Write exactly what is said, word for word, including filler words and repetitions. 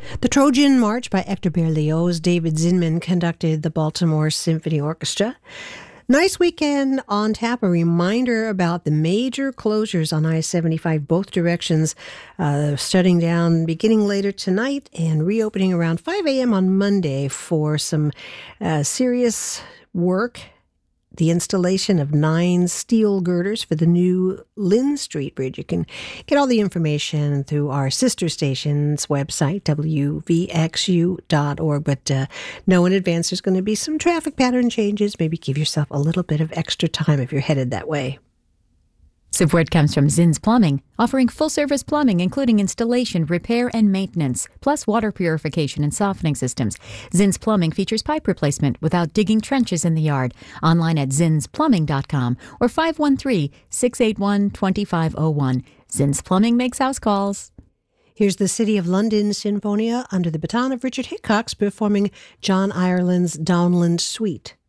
The Trojan March by Hector Berlioz. David Zinman conducted the Baltimore Symphony Orchestra. Nice weekend on tap. A reminder about the major closures on I seventy-five, both directions, uh, shutting down beginning later tonight and reopening around five a.m. on Monday for some uh, serious work. The installation of nine steel girders for the new Lynn Street Bridge. You can get all the information through our sister station's website, W V X U dot org. But uh, know in advance there's going to be some traffic pattern changes. Maybe give yourself a little bit of extra time if you're headed that way. Support comes from Zinn's Plumbing, offering full-service plumbing, including installation, repair, and maintenance, plus water purification and softening systems. Zinn's Plumbing features pipe replacement without digging trenches in the yard. Online at zins plumbing dot com or five one three, six eight one, two five zero one. Zinn's Plumbing makes house calls. Here's the City of London Sinfonia under the baton of Richard Hickox performing John Ireland's Downland Suite.